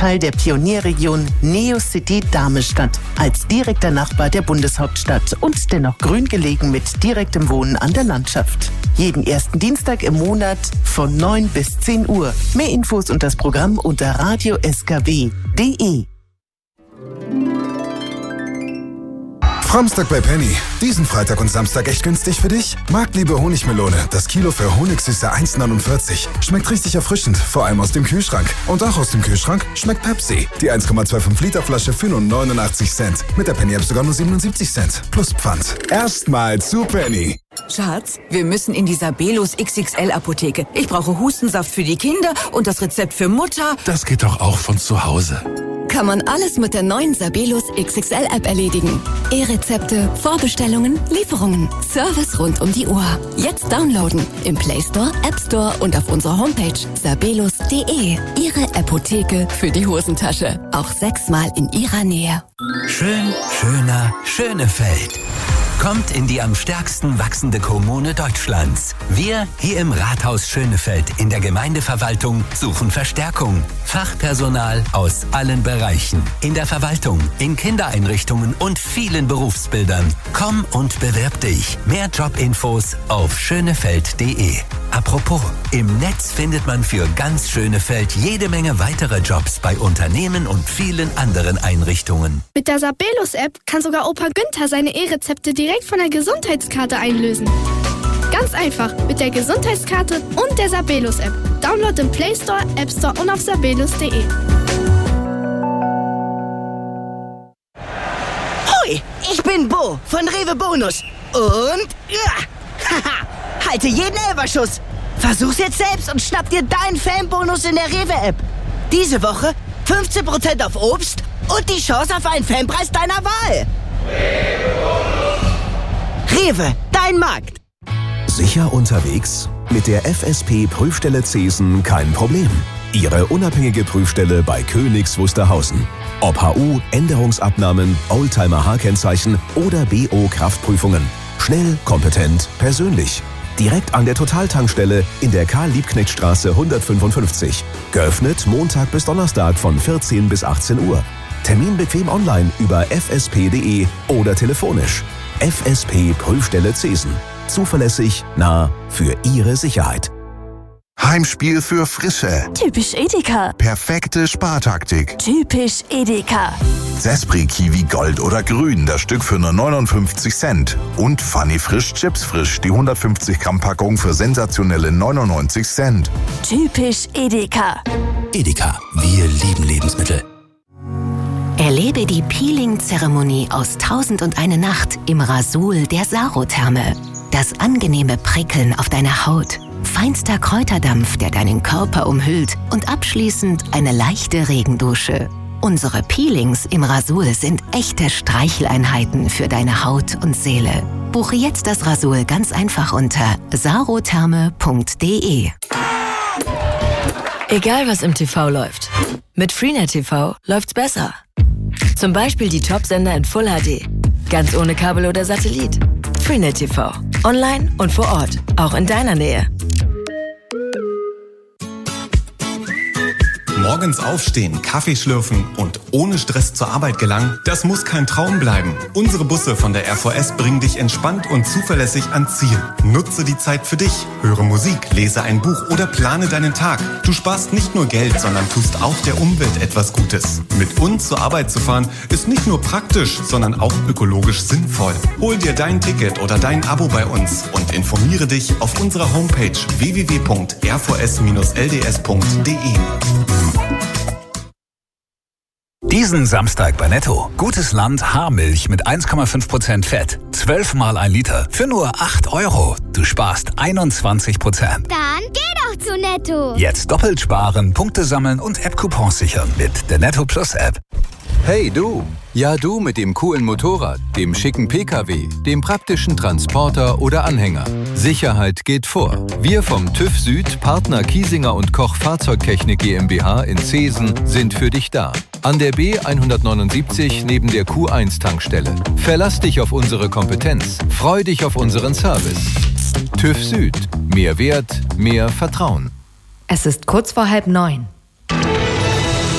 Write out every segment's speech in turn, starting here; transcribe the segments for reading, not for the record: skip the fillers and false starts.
Teil der Pionierregion Neocity Darmestadt als direkter Nachbar der Bundeshauptstadt und dennoch grün gelegen mit direktem Wohnen an der Landschaft. Jeden ersten Dienstag im Monat von 9 bis 10 Uhr. Mehr Infos und das Programm unter radioskw.de. Framstag bei Penny. Diesen Freitag und Samstag echt günstig für dich? Marktliebe Honigmelone. Das Kilo für Honigsüße 1,49. Schmeckt richtig erfrischend, vor allem aus dem Kühlschrank. Und auch aus dem Kühlschrank schmeckt Pepsi. Die 1,25 Liter Flasche für nur 89 Cent. Mit der Penny-App sogar nur 77 Cent. Plus Pfand. Erstmal zu Penny. Schatz, wir müssen in die Sabelos XXL-Apotheke. Ich brauche Hustensaft für die Kinder und das Rezept für Mutter. Das geht doch auch von zu Hause. Kann man alles mit der neuen Sabelos XXL-App erledigen. E-Rezepte, Vorbestellungen, Lieferungen, Service rund um die Uhr. Jetzt downloaden im Play Store, App Store und auf unserer Homepage sabelos.de. Ihre Apotheke für die Hosentasche. Auch 6-mal in Ihrer Nähe. Schön, schöner, Schönefeld. Kommt in die am stärksten wachsende Kommune Deutschlands. Wir hier im Rathaus Schönefeld in der Gemeindeverwaltung suchen Verstärkung. Fachpersonal aus allen Bereichen. In der Verwaltung, in Kindereinrichtungen und vielen Berufsbildern. Komm und bewirb dich. Mehr Jobinfos auf schönefeld.de. Apropos, im Netz findet man für ganz Schönefeld jede Menge weitere Jobs bei Unternehmen und vielen anderen Einrichtungen. Mit der Sabelos-App kann sogar Opa Günther seine E-Rezepte direkt von der Gesundheitskarte einlösen. Ganz einfach mit der Gesundheitskarte und der Sabelos-App. Download im Play Store, App Store und auf sabelos.de. Hoi, ich bin Bo von Rewe Bonus. Und halte jeden Elferschuss. Versuch's jetzt selbst und schnapp dir deinen Fanbonus in der Rewe-App. Diese Woche 15% auf Obst und die Chance auf einen Fanpreis deiner Wahl. Rewe, dein Markt. Sicher unterwegs? Mit der FSP-Prüfstelle Zesen kein Problem. Ihre unabhängige Prüfstelle bei Königs Wusterhausen. Ob HU, Änderungsabnahmen, Oldtimer-H-Kennzeichen oder BO-Kraftprüfungen. Schnell, kompetent, persönlich. Direkt an der Totaltankstelle in der Karl-Liebknecht-Straße 155. Geöffnet Montag bis Donnerstag von 14 bis 18 Uhr. Termin bequem online über fsp.de oder telefonisch. FSP Prüfstelle Zesen. Zuverlässig, nah, für Ihre Sicherheit. Heimspiel für Frische. Typisch Edeka. Perfekte Spartaktik. Typisch Edeka. Zespri Kiwi Gold oder Grün, das Stück für nur 59 Cent. Und Funny Frisch Chips Frisch, die 150 Gramm Packung für sensationelle 99 Cent. Typisch Edeka. Edeka, wir lieben Lebensmittel. Erlebe die Peeling-Zeremonie aus 1001 Nacht im Rasul der Sarotherme. Das angenehme Prickeln auf deiner Haut, feinster Kräuterdampf, der deinen Körper umhüllt und abschließend eine leichte Regendusche. Unsere Peelings im Rasul sind echte Streicheleinheiten für deine Haut und Seele. Buche jetzt das Rasul ganz einfach unter sarotherme.de. Egal was im TV läuft, mit Freenet TV läuft's besser. Zum Beispiel die Top-Sender in Full HD. Ganz ohne Kabel oder Satellit. Freenet TV. Online und vor Ort. Auch in deiner Nähe. Morgens aufstehen, Kaffee schlürfen und ohne Stress zur Arbeit gelangen, das muss kein Traum bleiben. Unsere Busse von der RVS bringen dich entspannt und zuverlässig ans Ziel. Nutze die Zeit für dich. Höre Musik, lese ein Buch oder plane deinen Tag. Du sparst nicht nur Geld, sondern tust auch der Umwelt etwas Gutes. Mit uns zur Arbeit zu fahren, ist nicht nur praktisch, sondern auch ökologisch sinnvoll. Hol dir dein Ticket oder dein Abo bei uns und informiere dich auf unserer Homepage www.rvs-lds.de. Diesen Samstag bei Netto. Gutes Land Haarmilch mit 1,5% Fett. 12 mal 1 Liter für nur 8 €. Du sparst 21%. Dann geh doch zu Netto. Jetzt doppelt sparen, Punkte sammeln und App-Coupons sichern mit der Netto Plus App. Hey du! Ja du mit dem coolen Motorrad, dem schicken PKW, dem praktischen Transporter oder Anhänger. Sicherheit geht vor. Wir vom TÜV Süd, Partner Kiesinger und Koch Fahrzeugtechnik GmbH in Zesen sind für dich da. An der B179 neben der Q1-Tankstelle. Verlass dich auf unsere Kompetenz. Freu dich auf unseren Service. TÜV Süd. Mehr Wert, mehr Vertrauen. Es ist kurz vor 8:30.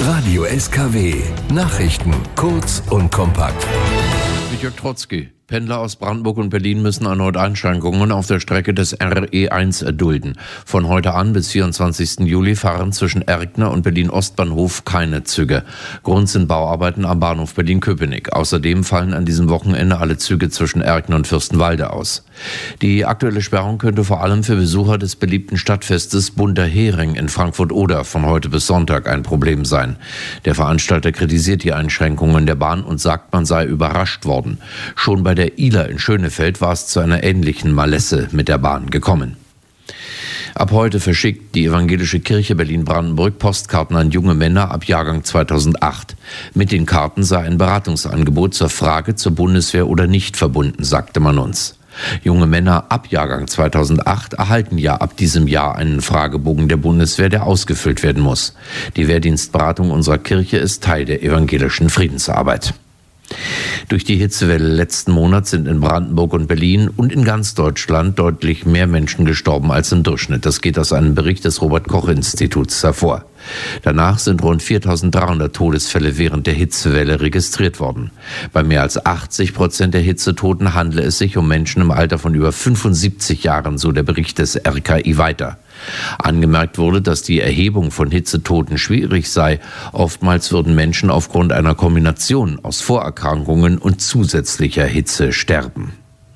Radio SKW. Nachrichten kurz und kompakt. Mit Jörg Trotzki. Pendler aus Brandenburg und Berlin müssen erneut Einschränkungen auf der Strecke des RE1 erdulden. Von heute an bis 24. Juli fahren zwischen Erkner und Berlin-Ostbahnhof keine Züge. Grund sind Bauarbeiten am Bahnhof Berlin-Köpenick. Außerdem fallen an diesem Wochenende alle Züge zwischen Erkner und Fürstenwalde aus. Die aktuelle Sperrung könnte vor allem für Besucher des beliebten Stadtfestes Bunter Hering in Frankfurt-Oder von heute bis Sonntag ein Problem sein. Der Veranstalter kritisiert die Einschränkungen der Bahn und sagt, man sei überrascht worden. Schon bei der Ihler in Schönefeld war es zu einer ähnlichen Malesse mit der Bahn gekommen. Ab heute verschickt die Evangelische Kirche Berlin-Brandenburg Postkarten an junge Männer ab Jahrgang 2008. Mit den Karten sei ein Beratungsangebot zur Frage zur Bundeswehr oder nicht verbunden, sagte man uns. Junge Männer ab Jahrgang 2008 erhalten ja ab diesem Jahr einen Fragebogen der Bundeswehr, der ausgefüllt werden muss. Die Wehrdienstberatung unserer Kirche ist Teil der evangelischen Friedensarbeit. Durch die Hitzewelle letzten Monat sind in Brandenburg und Berlin und in ganz Deutschland deutlich mehr Menschen gestorben als im Durchschnitt. Das geht aus einem Bericht des Robert-Koch-Instituts hervor. Danach sind rund 4.300 Todesfälle während der Hitzewelle registriert worden. Bei mehr als 80% der Hitzetoten handele es sich um Menschen im Alter von über 75 Jahren, so der Bericht des RKI weiter. Angemerkt wurde, dass die Erhebung von Hitzetoten schwierig sei. Oftmals würden Menschen aufgrund einer Kombination aus Vorerkrankungen und zusätzlicher Hitze sterben.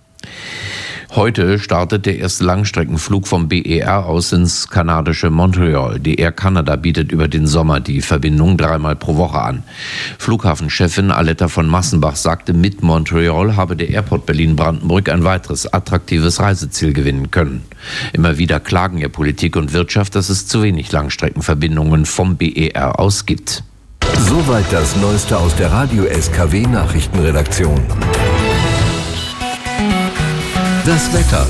Heute startet der erste Langstreckenflug vom BER aus ins kanadische Montreal. Die Air Canada bietet über den Sommer die Verbindung 3-mal pro Woche an. Flughafenchefin Aletta von Massenbach sagte, mit Montreal habe der Airport Berlin-Brandenburg ein weiteres attraktives Reiseziel gewinnen können. Immer wieder klagen ja Politik und Wirtschaft, dass es zu wenig Langstreckenverbindungen vom BER aus gibt. Soweit das Neueste aus der Radio SKW Nachrichtenredaktion. Das Wetter.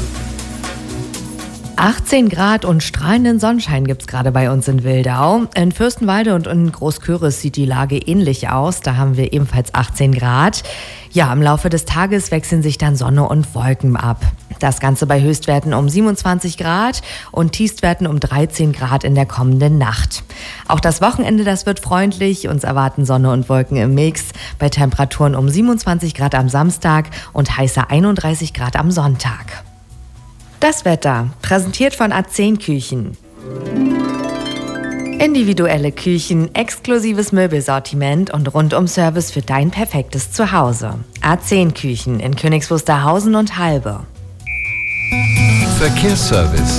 18 Grad und strahlenden Sonnenschein gibt's gerade bei uns in Wildau. In Fürstenwalde und in Großküritz sieht die Lage ähnlich aus. Da haben wir ebenfalls 18 Grad. Ja, im Laufe des Tages wechseln sich dann Sonne und Wolken ab. Das Ganze bei Höchstwerten um 27 Grad und Tiefstwerten um 13 Grad in der kommenden Nacht. Auch das Wochenende, das wird freundlich. Uns erwarten Sonne und Wolken im Mix bei Temperaturen um 27 Grad am Samstag und heiße 31 Grad am Sonntag. Das Wetter, präsentiert von A10 Küchen. Individuelle Küchen, exklusives Möbelsortiment und Rundum-Service für dein perfektes Zuhause. A10 Küchen in Königs Wusterhausen und Halbe. Verkehrsservice.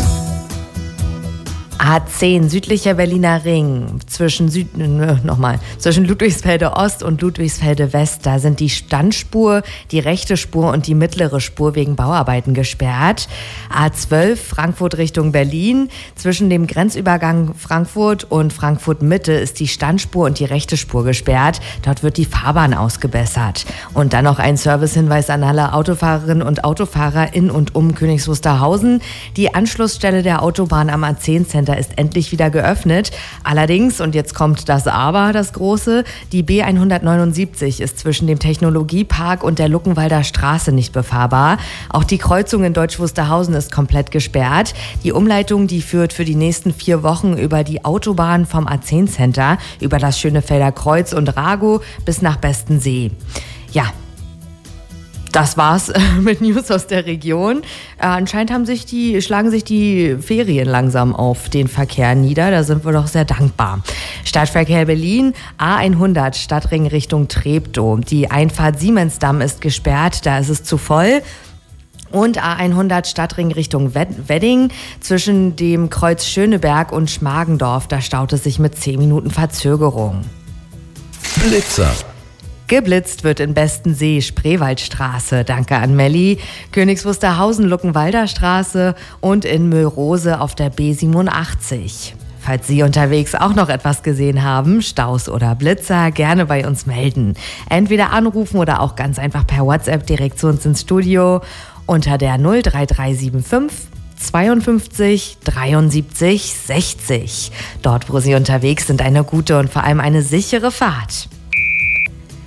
A10 südlicher Berliner Ring zwischen Ludwigsfelde Ost und Ludwigsfelde West. Da sind die Standspur, die rechte Spur und die mittlere Spur wegen Bauarbeiten gesperrt. A12 Frankfurt Richtung Berlin. Zwischen dem Grenzübergang Frankfurt und Frankfurt Mitte ist die Standspur und die rechte Spur gesperrt. Dort wird die Fahrbahn ausgebessert. Und dann noch ein Servicehinweis an alle Autofahrerinnen und Autofahrer in und um Königs Wusterhausen. Die Anschlussstelle der Autobahn am A10-Center ist endlich wieder geöffnet. Allerdings, und jetzt kommt das Aber, das große, die B179 ist zwischen dem Technologiepark und der Luckenwalder Straße nicht befahrbar. Auch die Kreuzung in Deutsch Wusterhausen ist komplett gesperrt. Die Umleitung, die führt für die nächsten 4 Wochen über die Autobahn vom A10-Center, über das Schönefelder Kreuz und Rago bis nach Bestensee. Ja, das war's mit News aus der Region. Anscheinend schlagen sich die Ferien langsam auf den Verkehr nieder. Da sind wir doch sehr dankbar. Stadtverkehr Berlin, A100 Stadtring Richtung Treptow. Die Einfahrt Siemensdamm ist gesperrt, da ist es zu voll. Und A100 Stadtring Richtung Wedding zwischen dem Kreuz Schöneberg und Schmargendorf. Da staut es sich mit 10 Minuten Verzögerung. Blitzer. Geblitzt wird in Bestensee, Spreewaldstraße, danke an Melli, Königs Wusterhausen, Luckenwalder Straße und in Müllrose auf der B87. Falls Sie unterwegs auch noch etwas gesehen haben, Staus oder Blitzer, gerne bei uns melden. Entweder anrufen oder auch ganz einfach per WhatsApp direkt zu uns ins Studio unter der 03375 52 73 60. Dort, wo Sie unterwegs sind, eine gute und vor allem eine sichere Fahrt.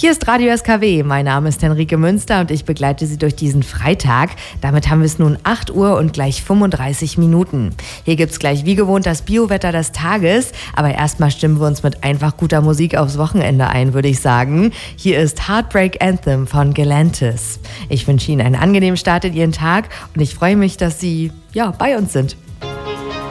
Hier ist Radio SKW. Mein Name ist Henrike Münster und ich begleite Sie durch diesen Freitag. Damit haben wir es nun 8 Uhr und gleich 35 Minuten. Hier gibt's gleich wie gewohnt das Biowetter des Tages. Aber erstmal stimmen wir uns mit einfach guter Musik aufs Wochenende ein, würde ich sagen. Hier ist Heartbreak Anthem von Galantis. Ich wünsche Ihnen einen angenehmen Start in Ihren Tag und ich freue mich, dass Sie bei uns sind.